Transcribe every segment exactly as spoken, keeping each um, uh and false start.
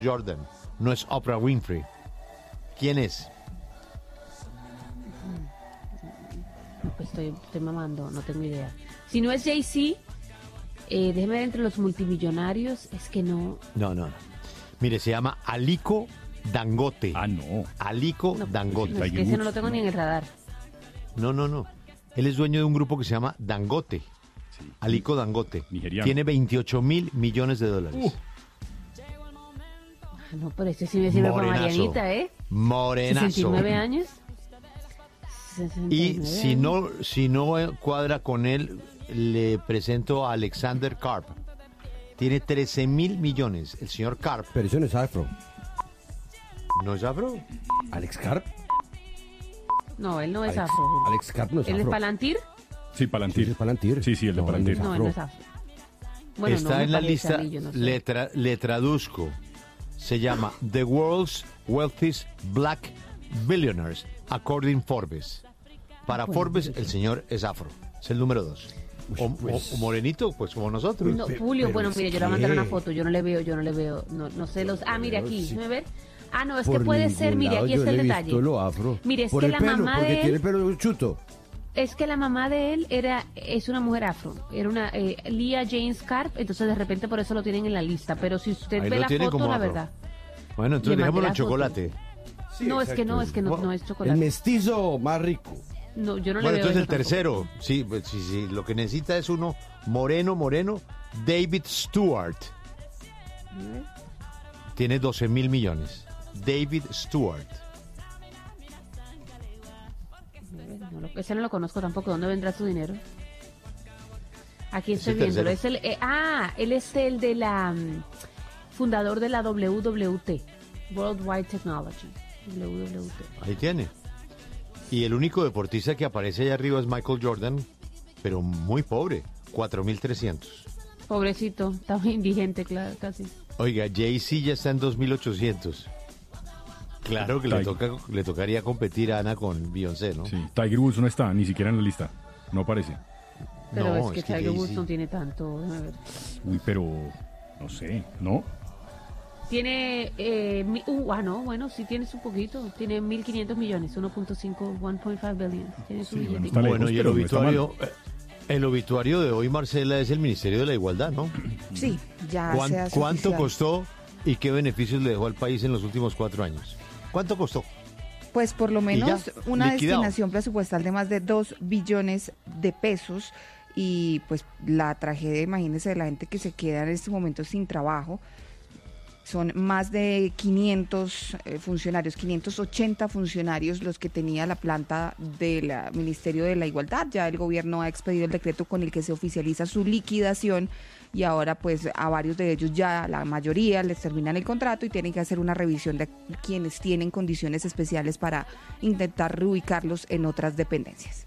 Jordan, no es Oprah Winfrey. ¿Quién es? Pues estoy, estoy mamando, no tengo idea. Si no es Jay-Z, eh, déjeme ver entre los multimillonarios, es que no... No, no, no. Mire, se llama Aliko Dangote. Ah, no. Aliko no, Dangote. No, es que ese no lo tengo ni en el radar. No, no, no. Él es dueño de un grupo que se llama Dangote. Sí. Aliko Dangote. Nigeriano. Tiene veintiocho mil millones de dólares. Uh. Ah, no, pero este sí me sirve para Morenazo. Marianita, ¿eh? Morenazo. sesenta y nueve años. sesenta Y nueve si años. no, si no cuadra con él, le presento a Alexander Karp. Tiene trece mil millones. El señor Karp. Pero eso no es afro. ¿No es afro? ¿Alex Karp? No, él no es Alex, afro. Alex Karp no es ¿Él es afro. Palantir? Sí, Palantir. Sí, es Palantir. Sí, sí, el de No, él Palantir. no es No, él no es afro. Bueno, Está no me en la parece lista, a mí, yo no sé. le, tra- le traduzco. Se llama The World's Wealthiest Black Billionaires, according Forbes. Para Bueno, Forbes, sí, sí. el señor es afro. Es el número dos. O, pues- o- o morenito, pues como nosotros. No, Pe- Julio, pero bueno, es mire, yo le voy a mandar que- una foto, yo no le veo, yo no le veo, no, no sé los... Ah, mire Pero aquí, sí. déjeme ver. Ah, no, es Por que puede ningún ser, mire, lado aquí yo está el le he detalle. visto lo afro. Mire, es Por que el la pelo, mamá porque de él- tiene pelo chuto. Es que la mamá de él era es una mujer afro, era una eh, Leah James Karp, entonces de repente por eso lo tienen en la lista, pero si usted Ahí ve lo la tienen foto, como la afro. verdad. Bueno, entonces Le mandé dejémoslo la en foto. chocolate. Sí, No, es que no, exacto. es que no, Bueno, no es El chocolate. mestizo más rico. No, yo no le Bueno, veo entonces el eso tampoco. tercero. Sí, pues, sí, sí, lo que necesita es uno moreno, moreno. David Stewart. Tiene doce mil millones. David Stewart. No lo- ese no lo conozco tampoco. ¿Dónde vendrá su dinero? Aquí Es estoy el viéndolo. tercero. Es el, eh, ah, él es el de la mm, fundador de la W W T, Worldwide Technology. W W T. Ahí tiene. Y el único deportista que aparece allá arriba es Michael Jordan, pero muy pobre, cuatro mil trescientos. Pobrecito, estaba indigente, claro, casi. Oiga, Jay-Z ya está en dos mil ochocientos. Claro que le, Tiger. toca, le tocaría competir a Ana con Beyoncé, ¿no? Sí, Tiger Woods no está, ni siquiera en la lista. No aparece. Pero No, es que es que Tiger Woods Jay-Z- no tiene tanto. déjame ver. Uy, pero no sé, ¿no? Tiene, eh, mi- uh, ah, no, bueno, sí tienes un poquito. Tiene mil quinientos millones, uno punto cinco, uno punto cinco billion. Tiene su Sí, bueno, billete. está Bueno, lejos, y el pero no está obituario, eh, el obituario de hoy, Marcela, es el Ministerio de la Igualdad, ¿no? Sí, ya ¿Cuán- se hace ¿Cuánto oficial. costó y qué beneficios le dejó al país en los últimos cuatro años? ¿Cuánto costó? Pues por lo menos ya, una liquidado. destinación presupuestal de más de dos billones de pesos y pues la tragedia, imagínense, de la gente que se queda en este momento sin trabajo. Son más de quinientos eh, funcionarios, quinientos ochenta funcionarios los que tenía la planta del ah, Ministerio de la Igualdad. Ya el gobierno ha expedido el decreto con el que se oficializa su liquidación y ahora pues a varios de ellos ya, la mayoría, les terminan el contrato y tienen que hacer una revisión de quienes tienen condiciones especiales para intentar reubicarlos en otras dependencias.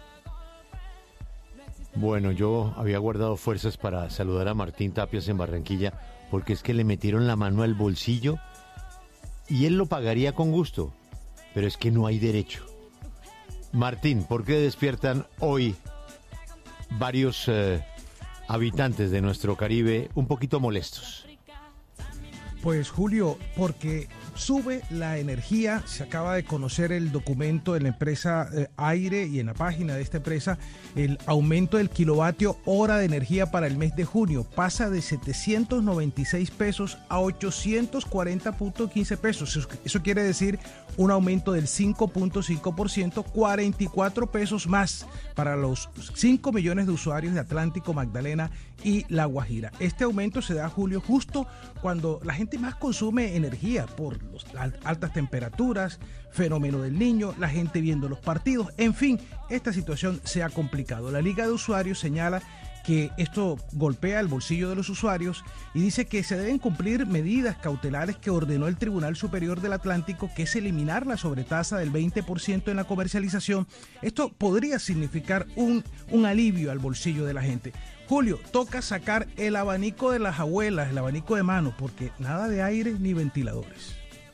Bueno, yo había guardado fuerzas para saludar a Martín Tapias en Barranquilla, porque es que le metieron la mano al bolsillo y él lo pagaría con gusto, pero es que no hay derecho. Martín, ¿por qué despiertan hoy varios eh, habitantes de nuestro Caribe un poquito molestos? Pues Julio, porque sube la energía, se acaba de conocer el documento de la empresa eh, Aire y en la página de esta empresa, el aumento del kilovatio hora de energía para el mes de junio pasa de setecientos noventa y seis pesos a ochocientos cuarenta punto quince pesos. Eso, eso quiere decir un aumento del cinco punto cinco por ciento, cuarenta y cuatro pesos más para los cinco millones de usuarios de Atlántico, Magdalena y La Guajira. Este aumento se da, Julio, justo cuando la gente más consume energía por las altas temperaturas, fenómeno del Niño, la gente viendo los partidos, en fin, esta situación se ha complicado. La Liga de Usuarios señala que esto golpea el bolsillo de los usuarios y dice que se deben cumplir medidas cautelares que ordenó el Tribunal Superior del Atlántico, que es eliminar la sobretasa del veinte por ciento en la comercialización. Esto podría significar un, un alivio al bolsillo de la gente. Julio, toca sacar el abanico de las abuelas, el abanico de mano, porque nada de aire ni ventiladores.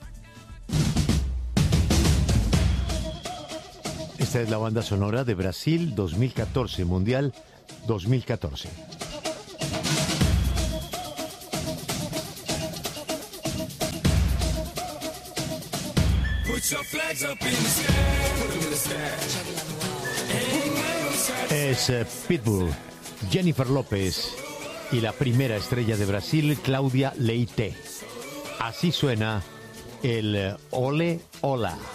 Esta es la banda sonora de Brasil dos mil catorce, Mundial dos mil catorce. Es eh, Pitbull, Jennifer López y la primera estrella de Brasil, Cláudia Leite. Así suena el eh, Ole Ola.